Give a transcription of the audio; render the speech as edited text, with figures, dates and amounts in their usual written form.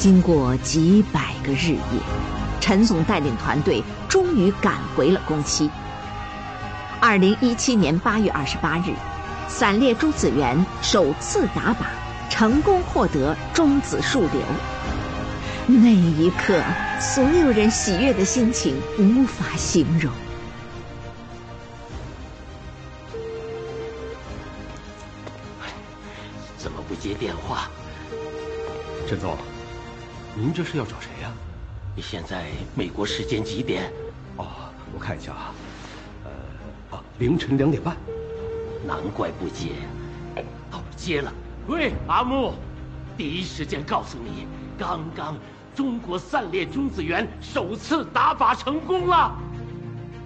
经过几百个日夜，陈总带领团队终于赶回了工期。2017年8月28日，散列中子源首次打靶，成功获得中子数流。那一刻，所有人喜悦的心情无法形容。 怎么不接电话？ 陈总，您这是要找谁呀？ 你现在美国时间几点？ 哦，我看一下啊，凌晨2点半。 难怪不接。哦，接了。喂，阿木，第一时间告诉你，刚刚中国散列中子源首次打靶成功了。